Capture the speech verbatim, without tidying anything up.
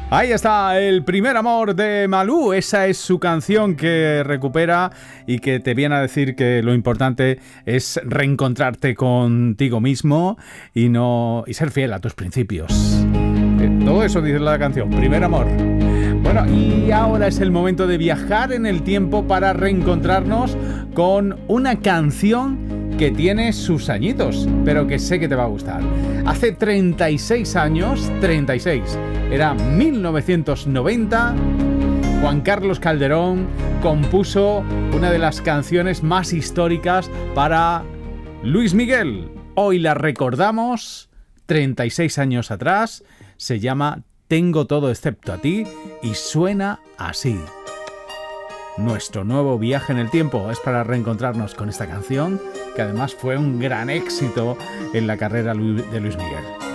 Ahí está, El primer amor de Malú. Esa es su canción que recupera y que te viene a decir que lo importante es reencontrarte contigo mismo y no y ser fiel a tus principios. Todo eso dice la canción, Primer amor. Bueno, y ahora es el momento de viajar en el tiempo para reencontrarnos con una canción que tiene sus añitos, pero que sé que te va a gustar. Hace treinta y seis años, treinta y seis, era mil novecientos noventa, Juan Carlos Calderón compuso una de las canciones más históricas para Luis Miguel. Hoy la recordamos, treinta y seis años atrás, se llama Tengo todo excepto a ti y suena así. Nuestro nuevo viaje en el tiempo es para reencontrarnos con esta canción, que además fue un gran éxito en la carrera de Luis Miguel.